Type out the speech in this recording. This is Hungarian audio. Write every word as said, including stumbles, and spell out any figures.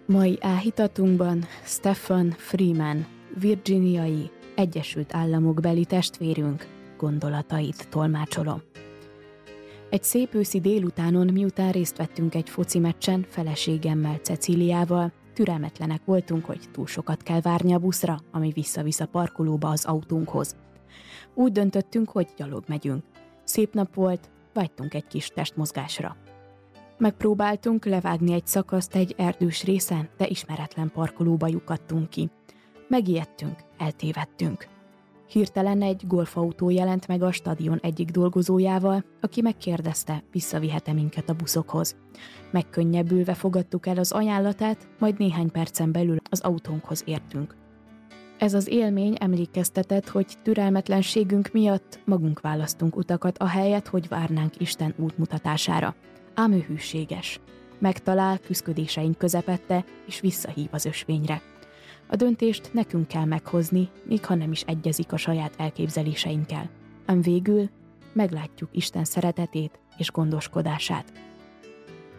Mai áhítatunkban Stephen Freeman, virginiai Egyesült Államokbeli testvérünk gondolatait tolmácsolom. Egy szép őszi délutánon, miután részt vettünk egy foci meccsen feleségemmel, Cecíliával, türelmetlenek voltunk, hogy túl sokat kell várni a buszra, ami visszavisz a parkolóba az autónkhoz. Úgy döntöttünk, hogy gyalog megyünk. Szép nap volt, vágytunk egy kis testmozgásra. Megpróbáltunk levágni egy szakaszt egy erdős részen, de ismeretlen parkolóba lyukadtunk ki. Megijedtünk, eltévedtünk. Hirtelen egy golfautó jelent meg a stadion egyik dolgozójával, aki megkérdezte, visszavihet-e minket a buszokhoz. Megkönnyebbülve fogadtuk el az ajánlatát, majd néhány percen belül az autónkhoz értünk. Ez az élmény emlékeztetett, hogy türelmetlenségünk miatt magunk választunk utakat ahelyett, hogy várnánk Isten útmutatására. Ám ő hűséges. Megtalál küszködéseink közepette, és visszahív az ösvényre. A döntést nekünk kell meghozni, még ha nem is egyezik a saját elképzeléseinkkel. Ám végül meglátjuk Isten szeretetét és gondoskodását.